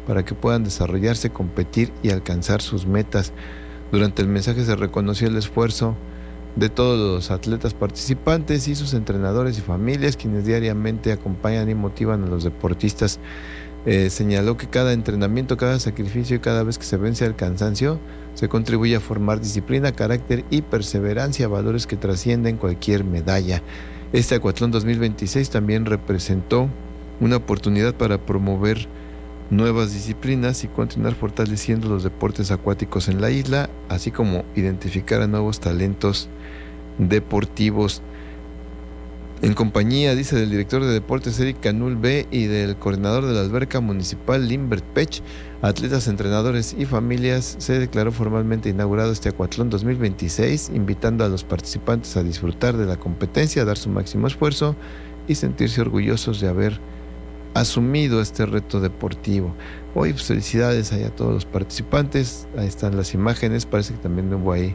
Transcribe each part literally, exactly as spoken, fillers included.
para que puedan desarrollarse, competir y alcanzar sus metas. Durante el mensaje se reconoció el esfuerzo de todos los atletas participantes y sus entrenadores y familias, quienes diariamente acompañan y motivan a los deportistas. Eh, señaló que cada entrenamiento, cada sacrificio y cada vez que se vence al cansancio, se contribuye a formar disciplina, carácter y perseverancia, valores que trascienden cualquier medalla. Este Acuatlón dos mil veintiséis también representó una oportunidad para promover nuevas disciplinas y continuar fortaleciendo los deportes acuáticos en la isla, así como identificar a nuevos talentos deportivos. En compañía, dice, del director de deportes Eric Canul B y del coordinador de la alberca municipal Limbert Pech, atletas, entrenadores y familias, se declaró formalmente inaugurado este Acuatlón dos mil veintiséis, invitando a los participantes a disfrutar de la competencia, a dar su máximo esfuerzo y sentirse orgullosos de haber asumido este reto deportivo. Hoy, pues, felicidades a todos los participantes. Ahí están las imágenes. Parece que también hubo ahí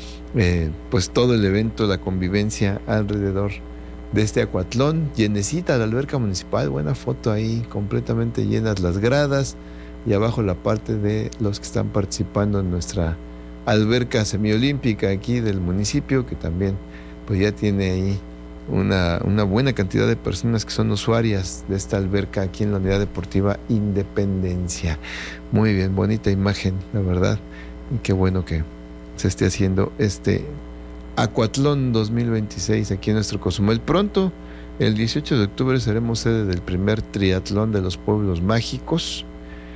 eh, pues todo el evento, la convivencia alrededor de este Acuatlón. Llenecita la alberca municipal, buena foto ahí, completamente llenas las gradas, y abajo la parte de los que están participando en nuestra alberca semiolímpica aquí del municipio, que también pues ya tiene ahí Una, una buena cantidad de personas que son usuarias de esta alberca aquí en la Unidad Deportiva Independencia. Muy bien, bonita imagen, la verdad, y qué bueno que se esté haciendo este Acuatlón dos mil veintiséis aquí en nuestro Cozumel. Pronto, el dieciocho de octubre, seremos sede del primer triatlón de los pueblos mágicos,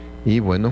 y bueno,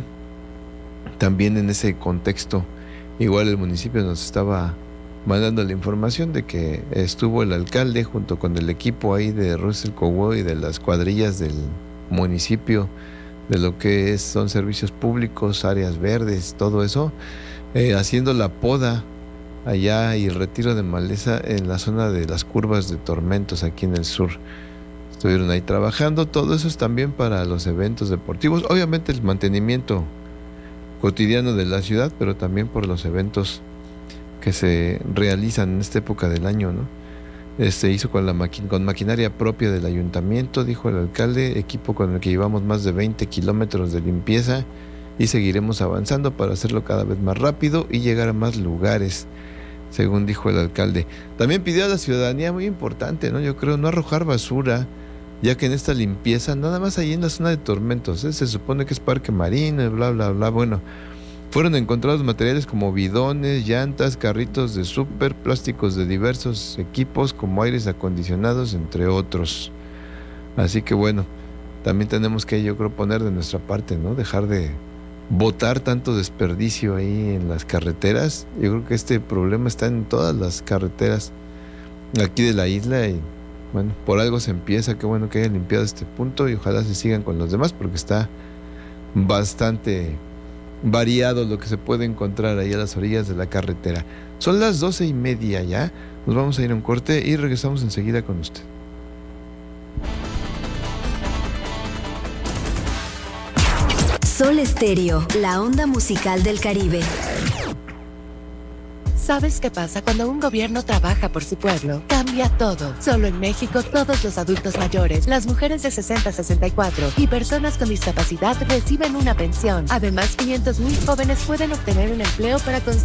también en ese contexto, igual el municipio nos estaba mandando la información de que estuvo el alcalde junto con el equipo ahí de Russell Cowboy y de las cuadrillas del municipio, de lo que es, son servicios públicos, áreas verdes, todo eso, eh, haciendo la poda allá y el retiro de maleza en la zona de las curvas de Tormentos aquí en el sur. Estuvieron ahí trabajando. Todo eso es también para los eventos deportivos, obviamente el mantenimiento cotidiano de la ciudad, pero también por los eventos que se realizan en esta época del año, ¿no? Este hizo con la maqui- con maquinaria propia del ayuntamiento, dijo el alcalde, equipo con el que llevamos más de veinte kilómetros de limpieza, y seguiremos avanzando para hacerlo cada vez más rápido y llegar a más lugares, según dijo el alcalde. También pidió a la ciudadanía, muy importante, ¿no? Yo creo, no arrojar basura, ya que en esta limpieza, nada más ahí en la zona de Tormentos, ¿eh? Se supone que es parque marino, bla, bla, bla, bueno, fueron encontrados materiales como bidones, llantas, carritos de súper, plásticos de diversos equipos como aires acondicionados, entre otros. Así que bueno, también tenemos que, yo creo, poner de nuestra parte, ¿no? Dejar de botar tanto desperdicio ahí en las carreteras. Yo creo que este problema está en todas las carreteras aquí de la isla, y bueno, por algo se empieza. Qué bueno que hayan limpiado este punto y ojalá se sigan con los demás, porque está bastante variado lo que se puede encontrar ahí a las orillas de la carretera. Son las doce y media ya, nos vamos a ir a un corte y regresamos enseguida con usted. Sol Estéreo, la onda musical del Caribe. ¿Sabes qué pasa cuando un gobierno trabaja por su pueblo? Cambia todo. Solo en México, todos los adultos mayores, las mujeres de sesenta a sesenta y cuatro y personas con discapacidad reciben una pensión. Además, quinientos mil jóvenes pueden obtener un empleo para construir